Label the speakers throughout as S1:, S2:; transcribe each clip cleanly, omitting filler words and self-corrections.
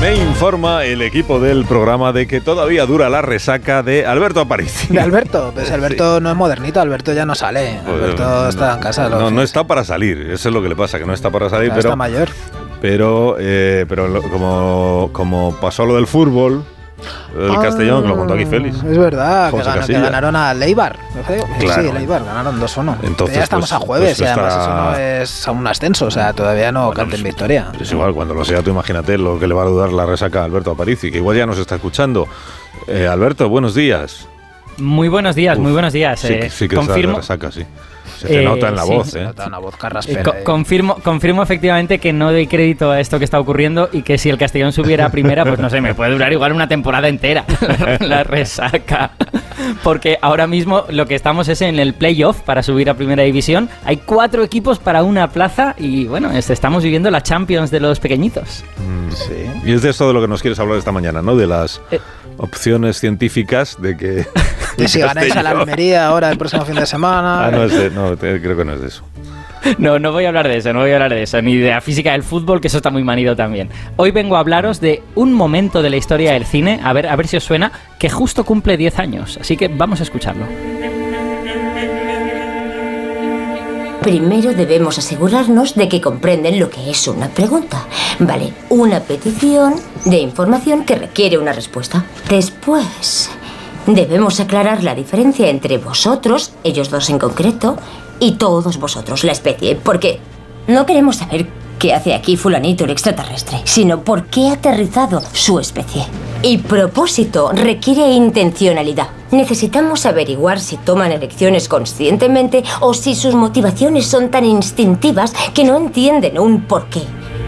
S1: Me informa el equipo del programa de que todavía dura la resaca de Alberto Aparici.
S2: ¿De Alberto? Pues Alberto no es modernito, Alberto ya no sale. Alberto está en casa.
S1: No está para salir, eso es lo que le pasa, que no está para salir, pero
S2: está mayor.
S1: Pero como pasó lo del fútbol, el Castellón, que lo contó aquí Félix.
S2: Es verdad, que ganaron a Leibar.
S1: Claro.
S2: Sí, Leibar, ganaron 2-1.
S1: Entonces,
S2: ya estamos a jueves y además eso no es a un ascenso, o sea, todavía no canten victoria.
S1: Es igual, cuando lo sea tú imagínate lo que le va a dar la resaca a Alberto Aparici, que igual ya nos está escuchando. Alberto, buenos días.
S3: Muy buenos días, muy buenos días.
S1: Sí que
S3: confirmo.
S1: La resaca, sí. Se te nota en la voz,
S2: Se nota una voz carraspera.
S3: Confirmo efectivamente que no doy crédito a esto que está ocurriendo y que si el Castellón subiera a primera, pues no sé, me puede durar igual una temporada entera la resaca. Porque ahora mismo lo que estamos es en el playoff para subir a primera división. Hay 4 equipos para una plaza y bueno, estamos viviendo la Champions de los pequeñitos.
S1: Sí. Y es de eso de lo que nos quieres hablar esta mañana, ¿no? De las opciones científicas de que...
S2: De si ganáis a la Almería ahora el próximo fin de semana.
S1: Creo que no es de eso.
S3: No voy a hablar de eso, ni de la física del fútbol, que eso está muy manido también. Hoy vengo a hablaros de un momento de la historia del cine, a ver si os suena, que justo cumple 10 años, así que vamos a escucharlo.
S4: Primero debemos asegurarnos de que comprenden lo que es una pregunta. Vale, una petición de información que requiere una respuesta. Después, debemos aclarar la diferencia entre vosotros, ellos dos en concreto, y todos vosotros, la especie, porque no queremos saber qué hace aquí fulanito el extraterrestre, sino por qué ha aterrizado su especie. Y propósito requiere intencionalidad. Necesitamos averiguar si toman elecciones conscientemente o si sus motivaciones son tan instintivas que no entienden un porqué.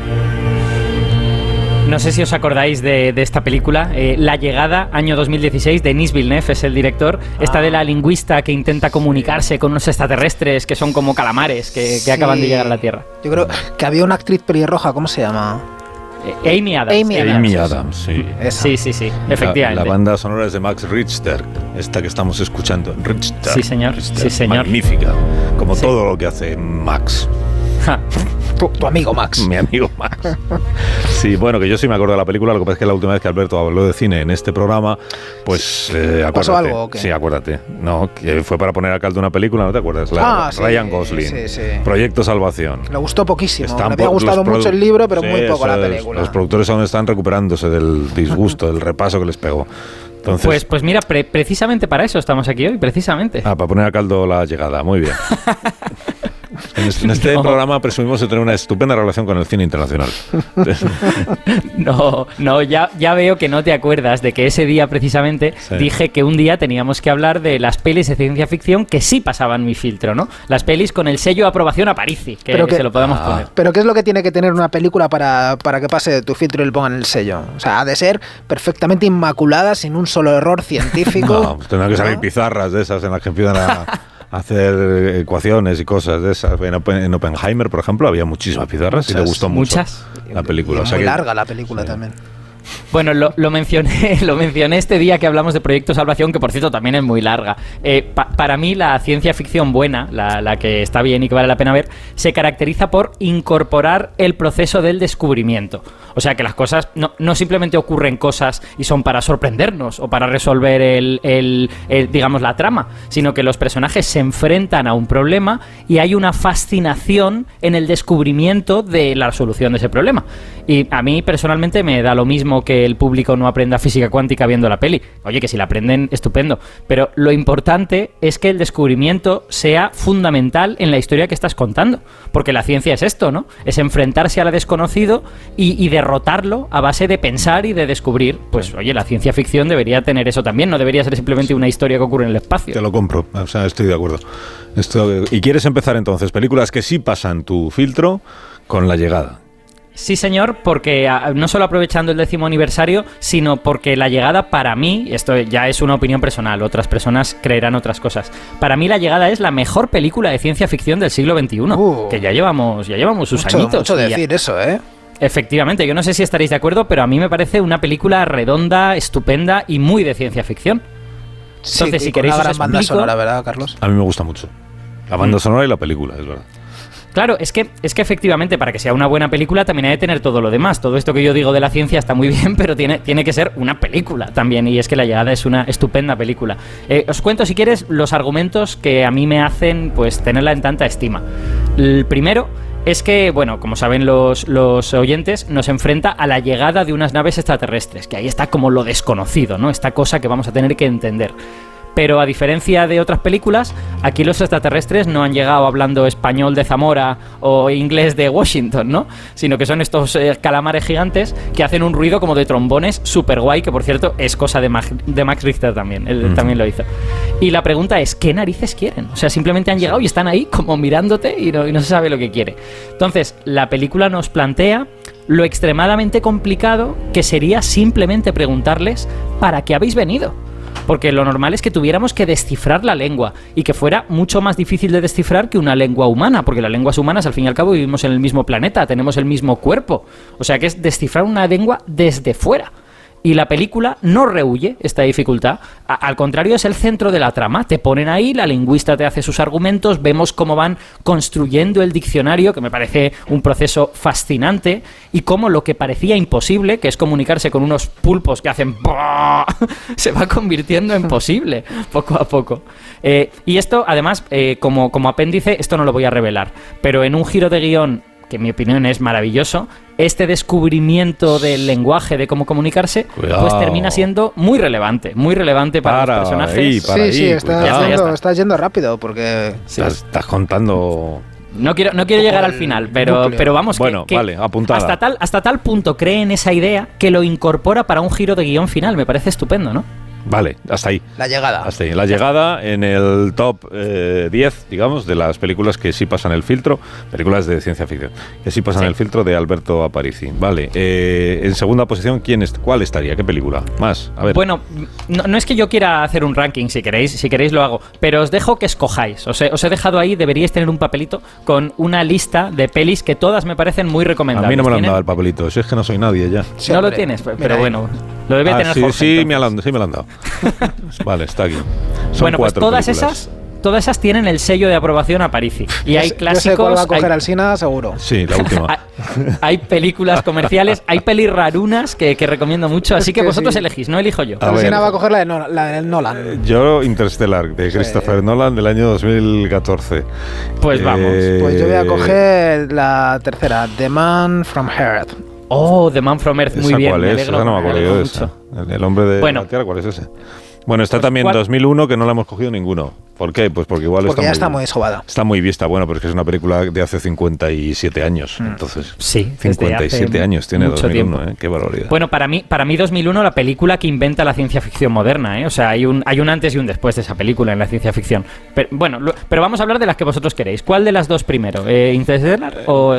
S3: No sé si os acordáis de esta película, La Llegada, año 2016, Denis Villeneuve es el director. Esta de la lingüista que intenta comunicarse con unos extraterrestres que son como calamares que acaban de llegar a la Tierra.
S2: Yo creo que había una actriz pelirroja, ¿cómo se llama?
S3: Amy Adams.
S1: Amy Adams, sí.
S3: Sí, efectivamente.
S1: La banda sonora es de Max Richter, esta que estamos escuchando. Richter.
S3: Sí, señor.
S1: Magnífica, como todo lo que hace Max.
S2: Tu amigo Max.
S1: Mi amigo Max. Sí, bueno, que yo sí me acuerdo de la película. Lo que pasa es que la última vez que Alberto habló de cine en este programa, pues acuérdate.
S2: ¿Pasó algo o qué?
S1: Sí, acuérdate. No, que fue para poner al caldo una película, ¿no te acuerdas? Ryan Gosling.
S2: Sí.
S1: Proyecto Salvación.
S2: Le gustó poquísimo. Le había gustado mucho el libro, pero muy poco la película.
S1: Los productores aún están recuperándose del disgusto, del repaso que les pegó. Entonces,
S3: pues mira, precisamente para eso estamos aquí hoy, precisamente.
S1: Para poner a caldo La Llegada, muy bien. En este programa presumimos de tener una estupenda relación con el cine internacional.
S3: Ya veo que no te acuerdas de que ese día precisamente dije que un día teníamos que hablar de las pelis de ciencia ficción que sí pasaban mi filtro, ¿no? Las pelis con el sello de aprobación Aparici, que se lo podemos poner.
S2: Pero ¿qué es lo que tiene que tener una película para que pase tu filtro y le pongan el sello? O sea, ha de ser perfectamente inmaculada, sin un solo error científico.
S1: No, tendrán que salir pizarras de esas en las que empiezan a hacer ecuaciones y cosas de esas. En Oppenheimer, por ejemplo, había muchísimas pizarras y le gustó mucho la película.
S2: Muy larga la película también.
S3: Bueno, lo mencioné este día que hablamos de Proyecto Salvación, que por cierto también es muy larga. Para mí la ciencia ficción buena, la que está bien y que vale la pena ver, se caracteriza por incorporar el proceso del descubrimiento. O sea, que las cosas no simplemente ocurren cosas y son para sorprendernos o para resolver digamos, la trama, sino que los personajes se enfrentan a un problema y hay una fascinación en el descubrimiento de la solución de ese problema. Y a mí personalmente me da lo mismo que el público no aprenda física cuántica viendo la peli. Oye, que si la aprenden, estupendo. Pero lo importante es que el descubrimiento sea fundamental en la historia que estás contando. Porque la ciencia es esto, ¿no? Es enfrentarse a lo desconocido y derrotarlo a base de pensar y de descubrir. Pues, oye, la ciencia ficción debería tener eso también. No debería ser simplemente una historia que ocurre en el espacio.
S1: Te lo compro. O sea, estoy de acuerdo. ¿Y quieres empezar entonces? Películas que sí pasan tu filtro con La Llegada.
S3: Sí, señor, porque no solo aprovechando el 10º aniversario, sino porque La Llegada para mí, esto ya es una opinión personal, otras personas creerán otras cosas, para mí La Llegada es la mejor película de ciencia ficción del siglo XXI, que ya llevamos sus añitos.
S2: Mucho decir eso, ¿eh?
S3: Efectivamente, yo no sé si estaréis de acuerdo, pero a mí me parece una película redonda, estupenda y muy de ciencia ficción. Entonces,
S2: sí,
S3: si queréis
S2: una gran
S3: os
S2: banda
S3: explico.
S2: sonora, ¿verdad, Carlos?
S1: A mí me gusta mucho la banda sonora y la película, es verdad.
S3: Claro, es que efectivamente para que sea una buena película también hay que tener todo lo demás. Todo esto que yo digo de la ciencia está muy bien, pero tiene que ser una película también, y es que La Llegada es una estupenda película. Os cuento, si quieres, los argumentos que a mí me hacen pues tenerla en tanta estima. El primero es que, bueno, como saben los oyentes, nos enfrenta a la llegada de unas naves extraterrestres, que ahí está como lo desconocido, ¿no? Esta cosa que vamos a tener que entender. Pero a diferencia de otras películas, aquí los extraterrestres no han llegado hablando español de Zamora o inglés de Washington, ¿no? Sino que son estos calamares gigantes que hacen un ruido como de trombones súper guay, que por cierto es cosa de Max Richter también, él también lo hizo. Y la pregunta es, ¿qué narices quieren? O sea, simplemente han llegado y están ahí como mirándote y no se sabe lo que quiere. Entonces, la película nos plantea lo extremadamente complicado que sería simplemente preguntarles ¿para qué habéis venido? Porque lo normal es que tuviéramos que descifrar la lengua y que fuera mucho más difícil de descifrar que una lengua humana, porque las lenguas humanas al fin y al cabo vivimos en el mismo planeta, tenemos el mismo cuerpo, o sea que es descifrar una lengua desde fuera. Y la película no rehúye esta dificultad, al contrario, es el centro de la trama. Te ponen ahí, la lingüista te hace sus argumentos, vemos cómo van construyendo el diccionario, que me parece un proceso fascinante, y cómo lo que parecía imposible, que es comunicarse con unos pulpos que hacen ¡bah!, se va convirtiendo en posible, poco a poco. Y esto, además, como apéndice, esto no lo voy a revelar, pero en un giro de guión que en mi opinión es maravilloso, este descubrimiento del lenguaje, de cómo comunicarse, pues termina siendo muy relevante para los personajes.
S2: Sí, estás yendo rápido, porque...
S1: Sí. Estás contando...
S3: No quiero llegar al final, pero vamos,
S1: bueno, vale, apuntada.
S3: Hasta tal punto creen esa idea que lo incorpora para un giro de guión final. Me parece estupendo, ¿no?
S1: Vale, hasta ahí.
S2: La Llegada.
S1: Hasta ahí. La Llegada en el top 10, digamos, de las películas que sí pasan el filtro, películas de ciencia ficción, que sí pasan el filtro de Alberto Aparici. Vale, en segunda posición, ¿cuál estaría? ¿Qué película? Más, a ver.
S3: Bueno, no es que yo quiera hacer un ranking, si queréis lo hago, pero os dejo que escojáis. Os he dejado ahí, deberíais tener un papelito con una lista de pelis que todas me parecen muy recomendables.
S1: A mí no me lo han dado el papelito, si es que no soy nadie ya.
S3: Sí, no lo tienes, pero bueno, lo debe tener Jorge.
S1: Sí, me lo han dado. Vale, está aquí. Son
S3: bueno, pues todas esas tienen el sello de aprobación Aparici. Y hay clásicos.
S2: Yo sé cuál va a coger Alsina, seguro.
S1: Sí, la última.
S3: Hay películas comerciales, hay pelis rarunas que recomiendo mucho, así que vosotros elegís, no elijo yo.
S2: Alsina va a coger la de Nolan.
S1: Yo Interstellar, de Christopher Nolan, del año 2014.
S3: Pues vamos.
S2: Pues yo voy a coger la tercera, The Man from Earth.
S3: Oh, The Man from Earth, muy bien.
S1: ¿Cuál es? Esa no me acuerdo yo de esa. El hombre de la Tierra, ¿cuál es ese? Bueno, está pues también 2001, que no la hemos cogido ninguno. ¿Por qué? Pues porque igual
S2: está muy sobada.
S1: Está muy vista, bueno, pero es que es una película de hace 57 años. Entonces,
S3: sí,
S1: 57 años tiene 2001, qué barbaridad.
S3: Bueno, para mí 2001, la película que inventa la ciencia ficción moderna, O sea, hay un antes y un después de esa película en la ciencia ficción. Pero vamos a hablar de las que vosotros queréis. ¿Cuál de las dos primero? ¿Interstellar o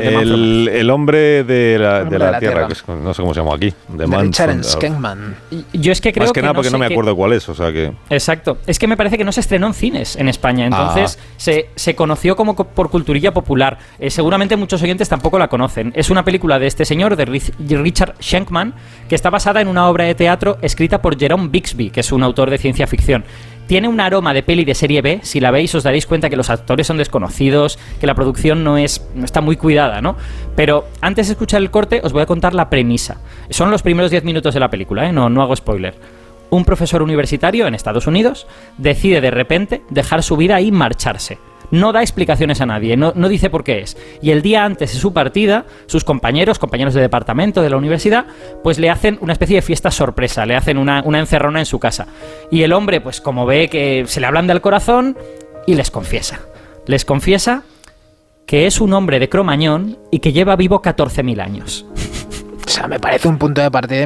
S1: el hombre de la Tierra, que es, no sé cómo se llama aquí.
S2: De Richard Schenkman.
S3: Yo es que creo
S1: más que nada porque no me acuerdo cuál es, o sea que...
S3: Exacto. Es que me parece que no se estrenó en cines en España, entonces se conoció como por culturilla popular. Seguramente muchos oyentes tampoco la conocen. Es una película de este señor, de Richard Schenkman, que está basada en una obra de teatro escrita por Jerome Bixby, que es un autor de ciencia ficción. Tiene un aroma de peli de serie B. Si la veis os daréis cuenta que los actores son desconocidos, que la producción no está muy cuidada, ¿no? Pero antes de escuchar el corte os voy a contar la premisa. Son los primeros 10 minutos de la película, no hago spoiler. Un profesor universitario en Estados Unidos decide de repente dejar su vida y marcharse. No da explicaciones a nadie, no dice por qué es. Y el día antes de su partida, sus compañeros de departamento de la universidad, pues le hacen una especie de fiesta sorpresa, le hacen una encerrona en su casa. Y el hombre, pues como ve que se le ablanda el corazón, y les confiesa. Les confiesa que es un hombre de Cromañón y que lleva vivo 14.000 años.
S2: O sea, me parece un punto de partida